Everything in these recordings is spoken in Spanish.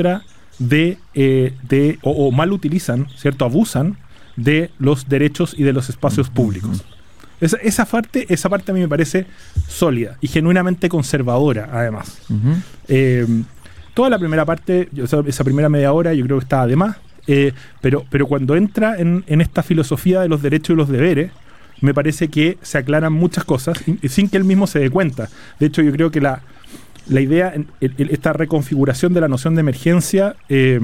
contra o mal utilizan, ¿cierto? Abusan de los derechos y de los espacios públicos. Esa parte a mí me parece sólida y genuinamente conservadora, además. Toda la primera parte, esa primera media hora, yo creo que está de más, pero cuando entra en esta filosofía de los derechos y los deberes, me parece que se aclaran muchas cosas sin que él mismo se dé cuenta. De hecho, yo creo que la idea, esta reconfiguración de la noción de emergencia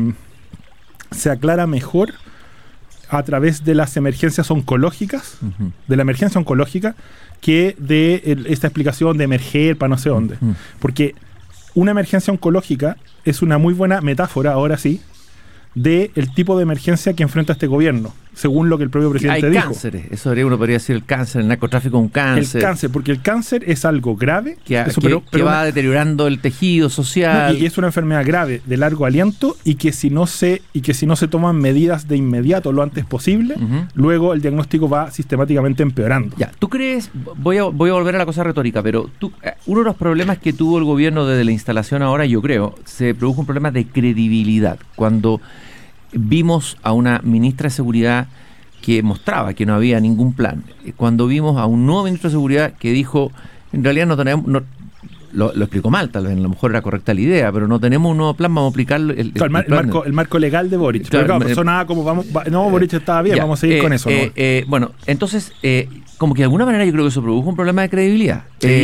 se aclara mejor a través de las emergencias oncológicas, de la emergencia oncológica, que de esta explicación de emerger para no sé dónde. Porque una emergencia oncológica es una muy buena metáfora, ahora sí, del tipo de emergencia que enfrenta este gobierno, según lo que el propio presidente dijo. Hay cánceres, eso uno podría decir el cáncer, el narcotráfico, un cáncer. El cáncer, porque el cáncer es algo grave que va deteriorando el tejido social. No, y es una enfermedad grave, de largo aliento, y que si no se toman medidas de inmediato, lo antes posible, luego el diagnóstico va sistemáticamente empeorando. Ya, ¿tú crees? Voy a volver a la cosa retórica, pero uno de los problemas que tuvo el gobierno desde la instalación ahora, yo creo, se produjo un problema de credibilidad. Cuando vimos a una ministra de Seguridad que mostraba que no había ningún plan, cuando vimos a un nuevo ministro de Seguridad que dijo, en realidad no tenemos, lo explicó mal, tal vez a lo mejor era correcta la idea, pero no tenemos un nuevo plan, vamos a aplicar el marco legal de Boric. Claro, pero claro, sonaba como Boric estaba bien, vamos a seguir con eso. Bueno, entonces, como que de alguna manera yo creo que eso produjo un problema de credibilidad.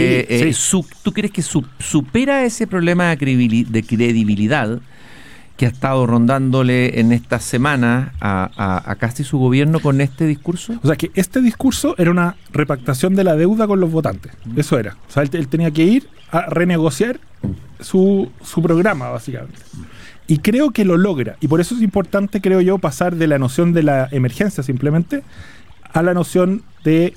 ¿Tú crees que supera ese problema de credibilidad que ha estado rondándole en estas semanas a Kast y su gobierno con este discurso? O sea, que este discurso era una repactación de la deuda con los votantes. Eso era. O sea, él tenía que ir a renegociar su programa, básicamente. Y creo que lo logra. Y por eso es importante, creo yo, pasar de la noción de la emergencia simplemente a la noción de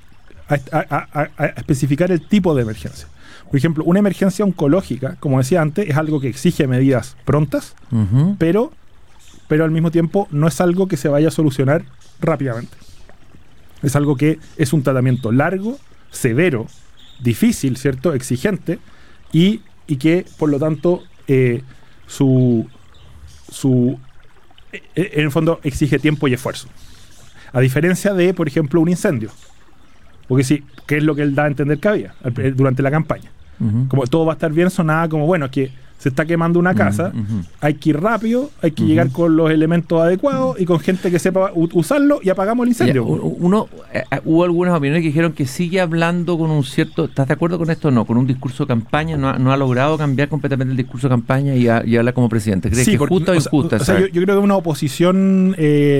a especificar el tipo de emergencia. Por ejemplo, una emergencia oncológica, como decía antes, es algo que exige medidas prontas, pero al mismo tiempo no es algo que se vaya a solucionar rápidamente. Es algo que es un tratamiento largo, severo, difícil, ¿cierto? Exigente, y que, por lo tanto, en el fondo exige tiempo y esfuerzo. A diferencia de, por ejemplo, un incendio. Porque sí, ¿qué es lo que él da a entender que había durante la campaña? Como todo va a estar bien, sonaba como, bueno, es que se está quemando una casa, hay que ir rápido, hay que llegar con los elementos adecuados y con gente que sepa usarlo y apagamos el incendio. Hubo algunas opiniones que dijeron que sigue hablando con un cierto, ¿estás de acuerdo con esto o no? Con un discurso de campaña, no ha logrado cambiar completamente el discurso de campaña y habla como presidente. ¿Crees que es justa o injusta? O sea, yo creo que una oposición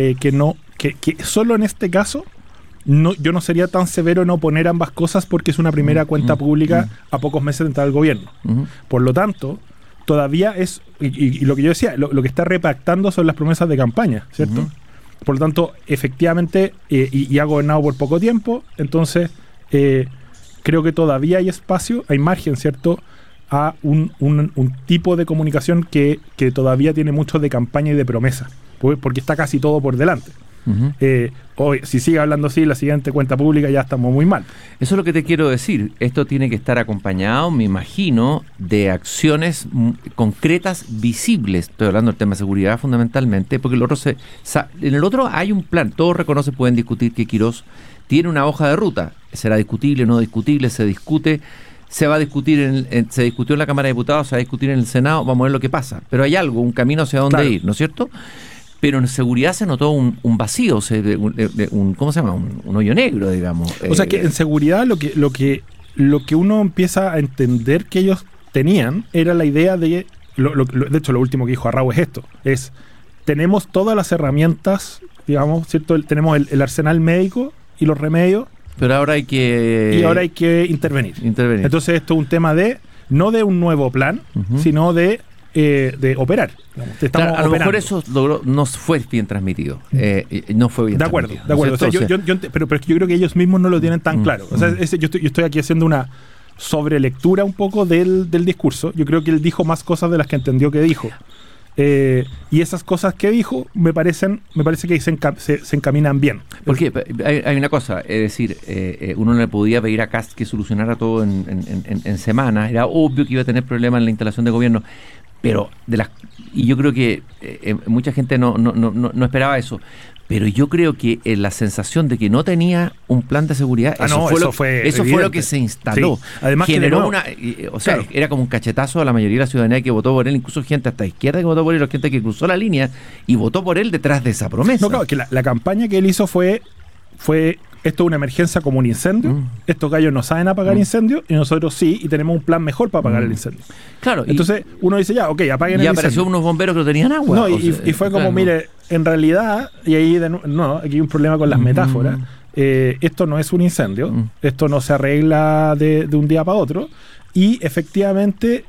que solo en este caso yo no sería tan severo en oponer ambas cosas porque es una primera cuenta pública a pocos meses de entrar al gobierno. Por lo tanto, todavía es, y lo que yo decía, lo que está repactando son las promesas de campaña, ¿cierto? Por lo tanto, efectivamente, y ha gobernado por poco tiempo, entonces creo que todavía hay espacio, hay margen, ¿cierto?, a un tipo de comunicación que todavía tiene mucho de campaña y de promesa, porque está casi todo por delante. Hoy, si sigue hablando así, la siguiente cuenta pública ya estamos muy mal. Eso es lo que te quiero decir. Esto tiene que estar acompañado, me imagino, de acciones concretas, visibles. Estoy hablando del tema de seguridad fundamentalmente, porque en el otro hay un plan. Todos reconocen, pueden discutir que Quirós tiene una hoja de ruta. ¿Será discutible o no discutible? Se discute. Se va a discutir, se discutió en la Cámara de Diputados, se va a discutir en el Senado, vamos a ver lo que pasa. Pero hay algo, un camino hacia dónde ir, ¿no es cierto? Pero en seguridad se notó un vacío, ¿cómo se llama? Un hoyo negro, digamos. O sea que en seguridad lo que uno empieza a entender que ellos tenían era la idea de, de hecho lo último que dijo Arrau es esto, tenemos todas las herramientas, digamos, ¿cierto? Tenemos el arsenal médico y los remedios. Pero ahora hay que intervenir. Entonces esto es un tema no de un nuevo plan, sino de operar. Claro, a lo mejor eso no fue bien transmitido. No fue bien transmitido. De acuerdo. O sea, pero yo creo que ellos mismos no lo tienen tan claro. O sea, yo estoy aquí haciendo una sobrelectura un poco del discurso. Yo creo que él dijo más cosas de las que entendió que dijo. Y esas cosas que dijo me parece que se encaminan bien. Porque hay una cosa, es decir, uno no le podía pedir a Kast que solucionara todo en semanas. Era obvio que iba a tener problemas en la instalación de gobierno. Pero y yo creo que mucha gente no esperaba eso. Pero yo creo que la sensación de que no tenía un plan de seguridad, eso fue lo que se instaló. Sí. Además generó claro, era como un cachetazo a la mayoría de la ciudadanía que votó por él, incluso gente hasta izquierda que votó por él, o gente que cruzó la línea y votó por él detrás de esa promesa. No, claro, que la campaña que él hizo fue esto es una emergencia como un incendio. Estos gallos no saben apagar incendios y nosotros sí, y tenemos un plan mejor para apagar el incendio. Claro. Entonces uno dice ya, ok, apaguen el incendio. Y apareció unos bomberos que no tenían agua. No, y fue como, mire, en realidad, y ahí aquí hay un problema con las metáforas. Esto no es un incendio, esto no se arregla de un día para otro. Y efectivamente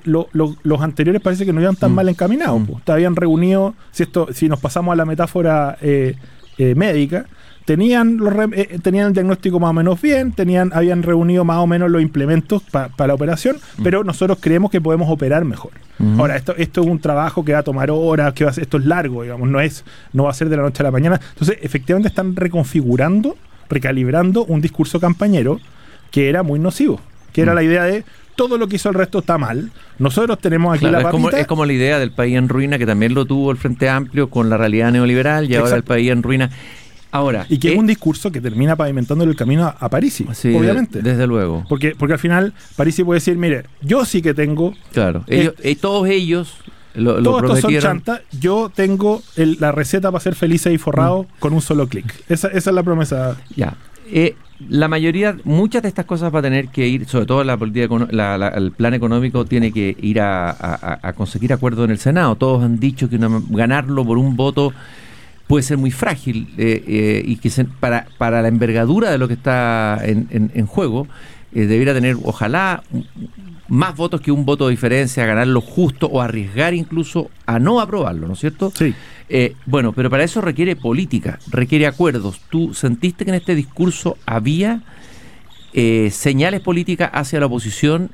los anteriores parece que no iban tan mal encaminados. Habían reunido, si nos pasamos a la metáfora médica, tenían el diagnóstico más o menos bien, habían reunido más o menos los implementos para la operación, pero nosotros creemos que podemos operar mejor. Ahora, esto es un trabajo que va a tomar horas, esto es largo, digamos, no va a ser de la noche a la mañana. Entonces, efectivamente están reconfigurando, recalibrando un discurso campañero que era muy nocivo, que era la idea de todo lo que hizo el resto está mal. Nosotros tenemos aquí la papita. Es como la idea del país en ruina, que también lo tuvo el Frente Amplio con la realidad neoliberal, y ahora el país en ruina. Ahora, y que es un discurso que termina pavimentando el camino a Parisi, sí, obviamente. Desde luego. Porque al final Parisi puede decir, mire, yo sí que tengo... Claro, todos ellos lo todos estos son prometieron. chantas, yo tengo la receta para ser felices y forrados con un solo clic. Esa es la promesa. Ya. La mayoría, muchas de estas cosas va a tener que ir, sobre todo la política, el plan económico tiene que ir a conseguir acuerdo en el Senado. Todos han dicho que ganarlo por un voto puede ser muy frágil y que para la envergadura de lo que está en juego, debiera tener, ojalá, más votos que un voto de diferencia, ganarlo justo o arriesgar incluso a no aprobarlo, ¿no es cierto? Sí. Bueno, pero para eso requiere política, requiere acuerdos. ¿Tú sentiste que en este discurso había señales políticas hacia la oposición,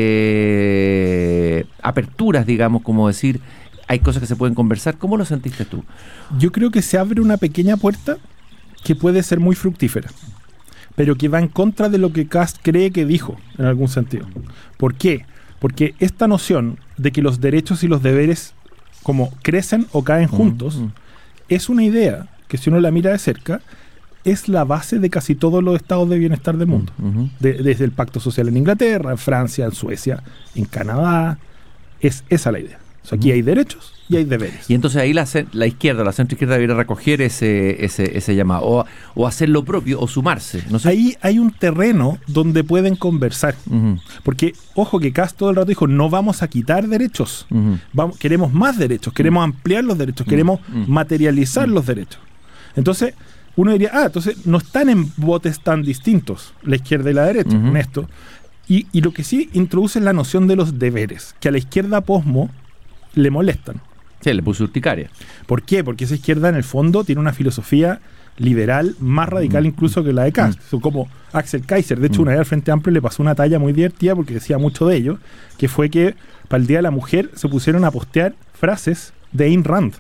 aperturas, digamos, como decir... Hay cosas que se pueden conversar. ¿Cómo lo sentiste tú? Yo creo que se abre una pequeña puerta que puede ser muy fructífera, pero que va en contra de lo que Kast cree que dijo, en algún sentido. ¿Por qué? Porque esta noción de que los derechos y los deberes como crecen o caen juntos es una idea que, si uno la mira de cerca, es la base de casi todos los estados de bienestar del mundo. Desde el Pacto Social en Inglaterra, en Francia, en Suecia, en Canadá. Es esa la idea. O sea, aquí hay derechos y hay deberes. Y entonces ahí la izquierda, la centroizquierda debería recoger ese llamado, o hacer lo propio, o sumarse. No sé. Ahí hay un terreno donde pueden conversar. Porque, ojo, que Kast todo el rato dijo, no vamos a quitar derechos. Queremos más derechos, queremos ampliar los derechos, queremos materializar los derechos. Entonces, uno diría, entonces no están en botes tan distintos, la izquierda y la derecha, en esto. Y lo que sí introduce es la noción de los deberes, que a la izquierda posmo le molestan. Sí, le puso urticaria. ¿Por qué? Porque esa izquierda en el fondo tiene una filosofía liberal más radical incluso que la de Kast. Son como Axel Kaiser. De hecho, una vez al Frente Amplio le pasó una talla muy divertida porque decía mucho de ello, que fue que para el Día de la Mujer se pusieron a postear frases de Ayn Rand.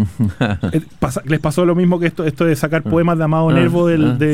Les pasó lo mismo que esto de sacar poemas de Amado Nervo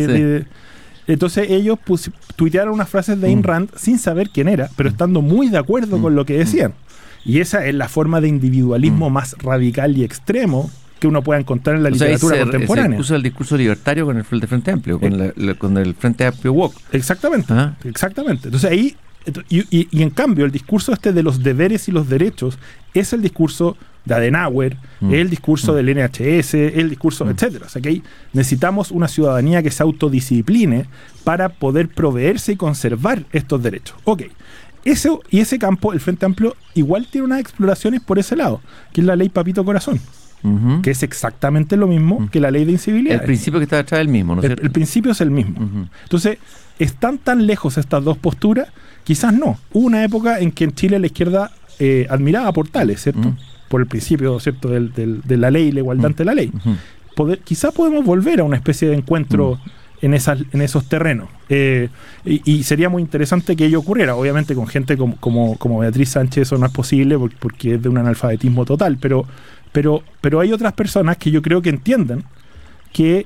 entonces ellos tuitearon unas frases de Ayn Rand sin saber quién era, pero estando muy de acuerdo con lo que decían. Y esa es la forma de individualismo más radical y extremo que uno pueda encontrar en la literatura contemporánea. Se puso el discurso libertario con el Frente Amplio, con el Frente Amplio Woke. Exactamente, exactamente. Entonces ahí, y en cambio, el discurso de los deberes y los derechos es el discurso de Adenauer, es el discurso del NHS, es el discurso, etcétera. O sea que ahí necesitamos una ciudadanía que se autodiscipline para poder proveerse y conservar estos derechos. Ok. Ese campo, el Frente Amplio, igual tiene unas exploraciones por ese lado, que es la ley Papito Corazón, que es exactamente lo mismo que la ley de incivilidad. El principio que está detrás es el mismo, ¿no es cierto? El principio es el mismo. Entonces, ¿están tan lejos estas dos posturas? Quizás no. Hubo una época en que en Chile la izquierda admiraba a Portales, ¿cierto? Por el principio, ¿cierto?, de la ley, la igualdad ante la ley. Quizás podemos volver a una especie de encuentro en esos terrenos. Y sería muy interesante que ello ocurriera. Obviamente con gente como Beatriz Sánchez eso no es posible porque es de un analfabetismo total, pero hay otras personas que yo creo que entienden que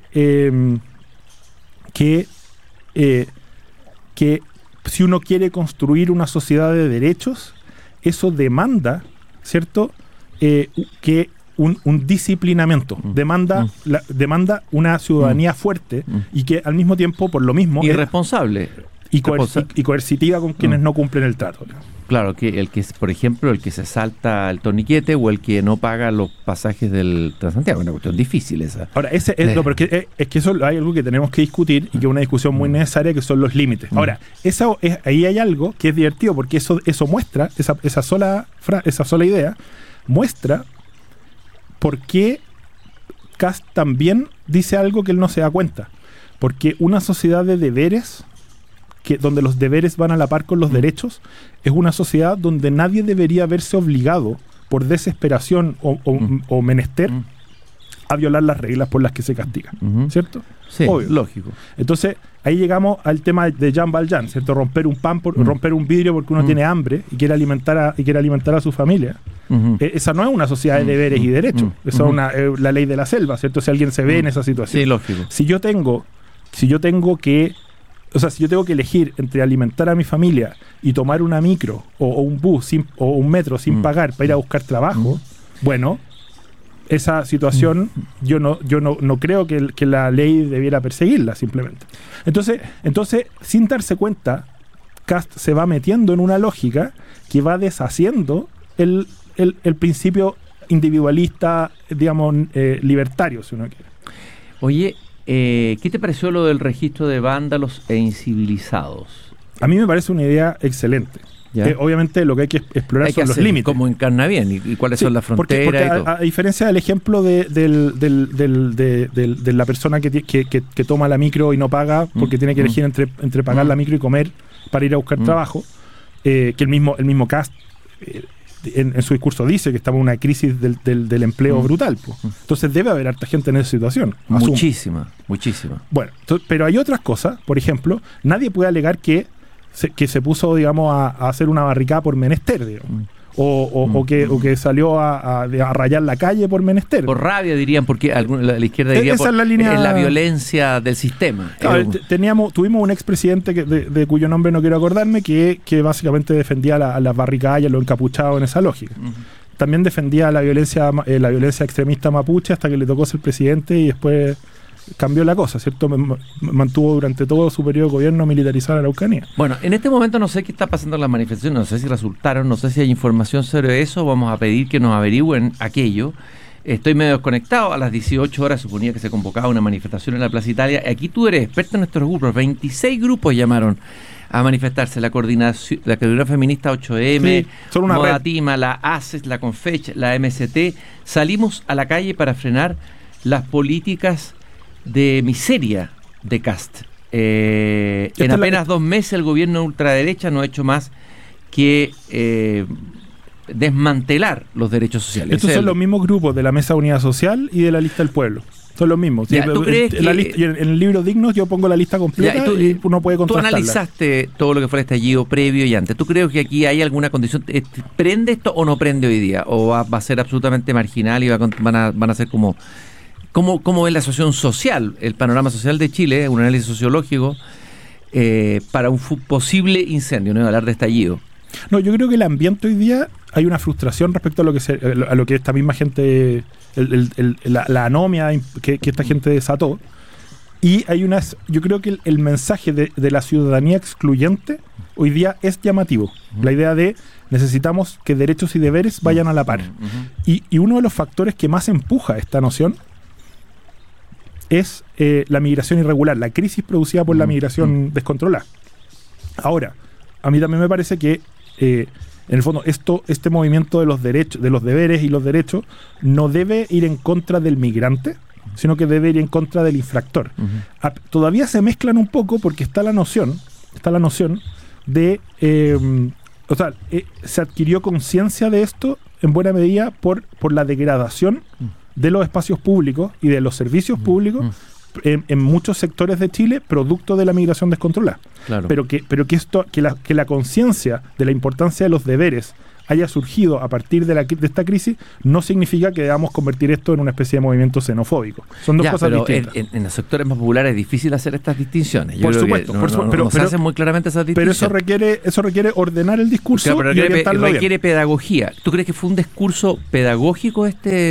si uno quiere construir una sociedad de derechos, eso demanda ¿cierto? Que un disciplinamiento. Demanda una ciudadanía fuerte y que al mismo tiempo, por lo mismo... Irresponsable. Y coercitiva con quienes no cumplen el trato. Claro, que por ejemplo, el que se salta el torniquete o el que no paga los pasajes del Transantiago, es una cuestión difícil esa. Ahora, es que eso hay algo que tenemos que discutir y que es una discusión muy necesaria, que son los límites. Ahora, ahí hay algo que es divertido, porque eso muestra, esa sola idea, muestra por qué Kast también dice algo que él no se da cuenta. Porque una sociedad de deberes, donde los deberes van a la par con los derechos, es una sociedad donde nadie debería verse obligado por desesperación o menester a violar las reglas por las que se castiga, ¿cierto? Sí, obvio. Lógico. Entonces, ahí llegamos al tema de Jean Valjean, ¿cierto? Romper un vidrio porque uno tiene hambre y quiere alimentar a su familia. Esa no es una sociedad de deberes y derechos. Esa es la ley de la selva, ¿cierto? Si alguien se ve en esa situación. Sí, lógico. Si yo tengo que elegir entre alimentar a mi familia y tomar una micro o un bus o un metro sin pagar para ir a buscar trabajo, bueno, esa situación yo no creo que la ley debiera perseguirla, simplemente. Entonces, sin darse cuenta, Kast se va metiendo en una lógica que va deshaciendo el principio individualista, digamos, libertario, si uno quiere. Oye, ¿qué te pareció lo del registro de vándalos e incivilizados? A mí me parece una idea excelente. Obviamente lo que hay que explorar son los límites. ¿Cómo encarna bien? ¿Y cuáles son las fronteras? Porque a diferencia del ejemplo de la persona que toma la micro y no paga porque tiene que elegir entre pagar la micro y comer para ir a buscar trabajo, que el mismo Kast en su discurso dice que estamos en una crisis del empleo brutal. Entonces debe haber harta gente en esa situación. Muchísima. Bueno, pero hay otras cosas. Por ejemplo, nadie puede alegar que se puso, digamos, a hacer una barricada por menester, digamos. O que salió a rayar la calle por menester. Por rabia, dirían, porque la izquierda diría esa es la línea, la violencia del sistema. Claro, tuvimos un expresidente de cuyo nombre no quiero acordarme, que básicamente defendía a las barricadas y a los encapuchados en esa lógica. También defendía la violencia extremista mapuche hasta que le tocó ser presidente y después cambió la cosa, ¿cierto? Mantuvo durante todo su periodo de gobierno militarizar a la Araucanía. Bueno, en este momento no sé qué está pasando en las manifestaciones, no sé si resultaron, no sé si hay información sobre eso, vamos a pedir que nos averigüen aquello. Estoy medio desconectado, a las 18 horas suponía que se convocaba una manifestación en la Plaza Italia. Aquí tú eres experto en nuestros grupos, 26 grupos llamaron a manifestarse, la coordinación feminista 8M, sí, Modatima, la ACES, la Confech, la MST. Salimos a la calle para frenar las políticas de miseria de Kast. En apenas 2 meses el gobierno de ultraderecha no ha hecho más que desmantelar los derechos sociales. Estos son los mismos grupos de la Mesa de Unidad Social y de la Lista del Pueblo. Son los mismos. Ya, ¿tú crees en el libro Dignos yo pongo la lista completa y uno puede contrastarla. Tú analizaste todo lo que fue el estallido previo y antes. ¿Tú crees que aquí hay alguna condición? ¿Prende esto o no prende hoy día? ¿O va a ser absolutamente marginal y van a ser como... ¿Cómo es la situación social, el panorama social de Chile, un análisis sociológico para un posible incendio, no voy a hablar de estallido? No, yo creo que el ambiente hoy día hay una frustración respecto a lo que esta misma gente, la anomia que esta gente desató, y yo creo que el mensaje de la ciudadanía excluyente hoy día es llamativo. La idea de necesitamos que derechos y deberes vayan a la par. Y uno de los factores que más empuja esta noción es la migración irregular, la crisis producida por la migración descontrolada. Ahora, a mí también me parece que en el fondo este movimiento de los derechos, de los deberes y los derechos, no debe ir en contra del migrante, sino que debe ir en contra del infractor. Todavía se mezclan un poco porque está la noción de se adquirió conciencia de esto en buena medida por la degradación de los espacios públicos y de los servicios públicos en muchos sectores de Chile, producto de la migración descontrolada. Claro. Pero que la conciencia de la importancia de los deberes haya surgido a partir de esta crisis no significa que debamos convertir esto en una especie de movimiento xenofóbico. Son dos cosas distintas. En los sectores más populares es difícil hacer estas distinciones. Yo por creo supuesto, que no se hacen muy claramente esas distinciones. Pero eso requiere ordenar el discurso, pero y orientarlo requiere pedagogía. ¿Tú crees que fue un discurso pedagógico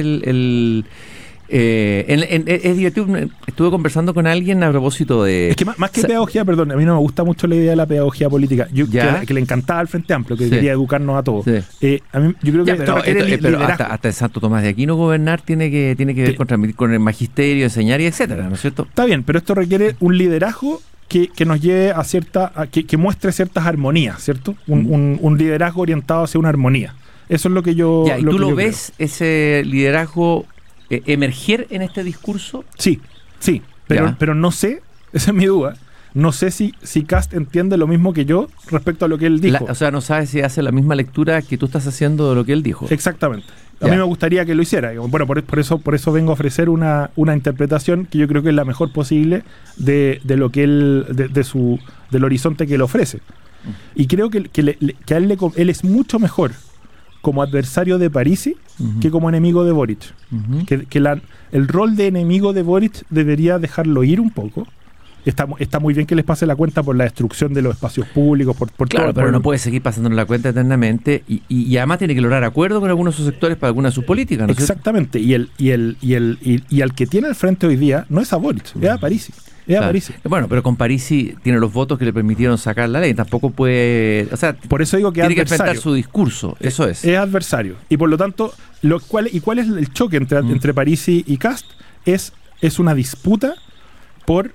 es divertido. Estuve conversando con alguien a propósito de... Es que más que pedagogía, perdón, a mí no me gusta mucho la idea de la pedagogía política. Que le encantaba al Frente Amplio, que quería educarnos a todos. Sí. A mí, yo creo que esto requiere liderazgo. Hasta el Santo Tomás de Aquino gobernar tiene que ver con el magisterio, enseñar y etcétera, ¿no es cierto? Está bien, pero esto requiere un liderazgo que nos lleve a que muestre ciertas armonías, ¿cierto? Un liderazgo orientado hacia una armonía. Eso es lo que yo... ¿Y tú lo ves, ese liderazgo emerger en este discurso? Sí, pero no sé, esa es mi duda, no sé si Kast entiende lo mismo que yo respecto a lo que él dijo. O sea, no sabes si hace la misma lectura que tú estás haciendo de lo que él dijo. Exactamente. A mí me gustaría que lo hiciera. Bueno, por eso vengo a ofrecer una interpretación que yo creo que es la mejor posible de lo que él, del horizonte que él ofrece. Y creo que a él es mucho mejor como adversario de Parisi que como enemigo de Boric. El rol de enemigo de Boric debería dejarlo ir un poco. Está muy bien que les pase la cuenta por la destrucción de los espacios públicos, por claro, todo. Pero no puede seguir pasándole la cuenta eternamente y además tiene que lograr acuerdo con algunos de sus sectores para algunas de sus políticas, ¿no? Exactamente. Y al que tiene al frente hoy día no es a Boric, es a Parisi. Claro. Bueno, pero con Parisi tiene los votos que le permitieron sacar la ley. Tampoco puede... O sea, por eso digo que tiene que enfrentar su discurso. Eso es. Es adversario. Y por lo tanto, ¿cuál es el choque entre Parisi y Kast? Es una disputa por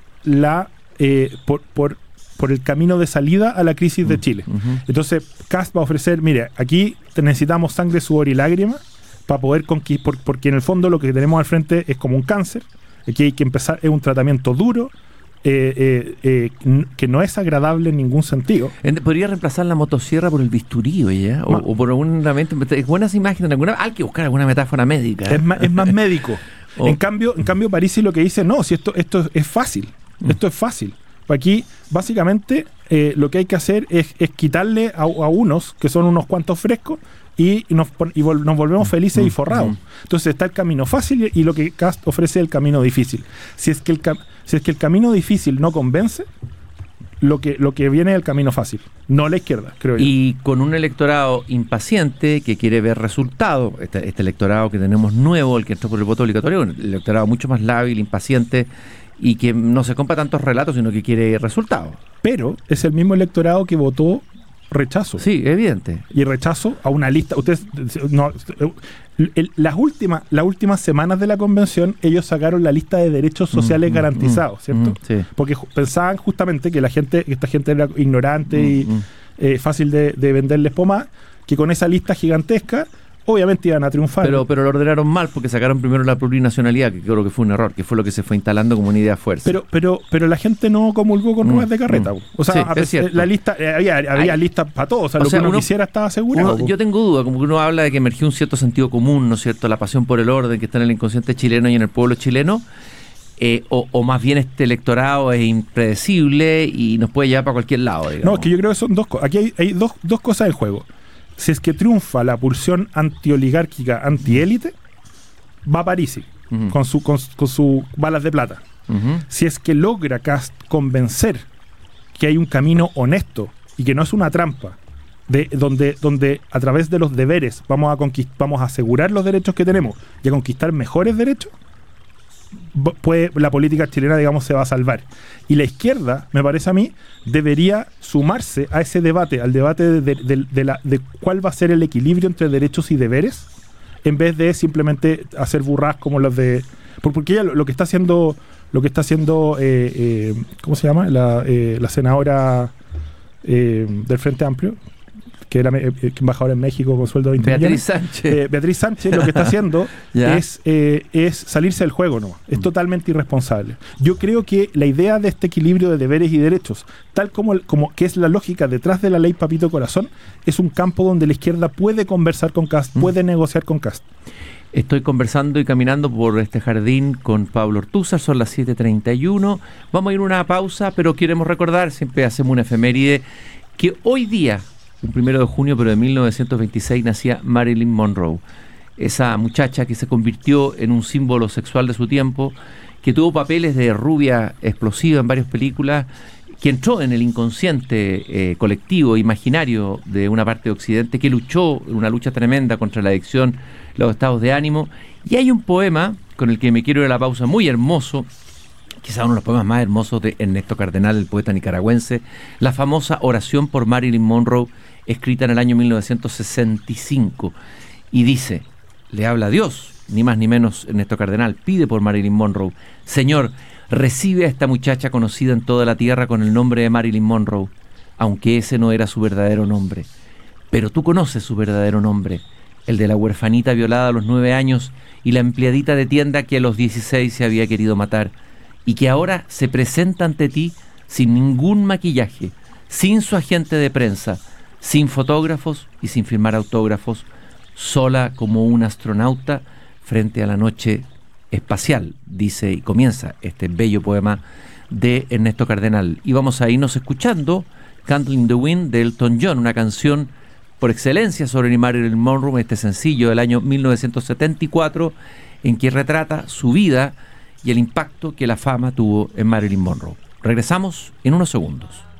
por el camino de salida a la crisis de Chile. Entonces, Kast va a ofrecer, mire, aquí necesitamos sangre, sudor y lágrimas para poder conquistar, porque en el fondo lo que tenemos al frente es como un cáncer. Aquí hay que empezar, es un tratamiento duro, que no es agradable en ningún sentido. ¿Podría reemplazar la motosierra por el bisturí, oye? O por buenas imágenes, hay que buscar alguna metáfora médica. Es más médico. En cambio, Parisi lo que dice, no, si esto es fácil. Esto es fácil. Aquí, básicamente, lo que hay que hacer es quitarle a unos, que son unos cuantos frescos, y nos volvemos felices y forrados. Entonces está el camino fácil y lo que Kast ofrece es el camino difícil. Si es que el camino difícil no convence, lo que viene es el camino fácil, no la izquierda, creo yo. Y con un electorado impaciente que quiere ver resultados, este electorado que tenemos nuevo, el que entró por el voto obligatorio, un electorado mucho más lábil, impaciente, y que no se compra tantos relatos, sino que quiere resultados. Pero es el mismo electorado que votó rechazo. Sí, evidente. Y rechazo a una lista. Ustedes las últimas semanas de la convención, ellos sacaron la lista de derechos sociales garantizados, ¿cierto? Sí. Porque pensaban justamente que esta gente era ignorante y fácil de venderles pomada, que con esa lista gigantesca obviamente iban a triunfar. Pero lo ordenaron mal porque sacaron primero la plurinacionalidad, que creo que fue un error, que fue lo que se fue instalando como una idea fuerza. Pero la gente no comulgó con ruedas de carreta. O sea, sí, la lista había listas para todos. O sea, lo que uno quisiera estaba asegurado. Yo tengo duda, como que uno habla de que emergió un cierto sentido común, ¿no es cierto? La pasión por el orden que está en el inconsciente chileno y en el pueblo chileno. O más bien este electorado es impredecible y nos puede llevar para cualquier lado, digamos. No, es que yo creo que son dos cosas. Aquí hay dos cosas en juego. Si es que triunfa la pulsión antioligárquica, antiélite, va a Parisi con sus balas de plata. Si es que logra Kast convencer que hay un camino honesto y que no es una trampa, donde a través de los deberes vamos a asegurar los derechos que tenemos y a conquistar mejores derechos, la política chilena, digamos, se va a salvar. Y la izquierda, me parece a mí, debería sumarse a ese debate, al debate de cuál va a ser el equilibrio entre derechos y deberes, en vez de simplemente hacer burras como los de... Porque ella lo que está haciendo, ¿cómo se llama? La senadora del Frente Amplio, que era embajadora en México con sueldo de 20 millones. Sánchez. Beatriz Sánchez lo que está haciendo es salirse del juego, ¿no? Es totalmente irresponsable. Yo creo que la idea de este equilibrio de deberes y derechos, tal como que es la lógica detrás de la ley Papito Corazón, es un campo donde la izquierda puede conversar con Kast, puede negociar con Kast. Estoy conversando y caminando por este jardín con Pablo Ortúzar, son las 7:31. Vamos a ir a una pausa, pero queremos recordar, siempre hacemos una efeméride, que hoy día un 1 de junio, pero de 1926, nacía Marilyn Monroe. Esa muchacha que se convirtió en un símbolo sexual de su tiempo, que tuvo papeles de rubia explosiva en varias películas, que entró en el inconsciente colectivo, imaginario de una parte de Occidente, que luchó en una lucha tremenda contra la adicción, los estados de ánimo. Y hay un poema con el que me quiero ir a la pausa, muy hermoso, quizá uno de los poemas más hermosos de Ernesto Cardenal, el poeta nicaragüense, la famosa Oración por Marilyn Monroe, escrita en el año 1965, y dice, le habla a Dios, ni más ni menos Ernesto Cardenal, pide por Marilyn Monroe: Señor, recibe a esta muchacha conocida en toda la tierra con el nombre de Marilyn Monroe, aunque ese no era su verdadero nombre. Pero tú conoces su verdadero nombre, el de la huerfanita violada a los 9 años y la empleadita de tienda que a los 16 se había querido matar, y que ahora se presenta ante ti sin ningún maquillaje, sin su agente de prensa, sin fotógrafos y sin firmar autógrafos, sola como un astronauta frente a la noche espacial, dice, y comienza este bello poema de Ernesto Cardenal. Y vamos a irnos escuchando Candle in the Wind de Elton John, una canción por excelencia sobre Marilyn Monroe, este sencillo del año 1974, en que retrata su vida y el impacto que la fama tuvo en Marilyn Monroe. Regresamos en unos segundos.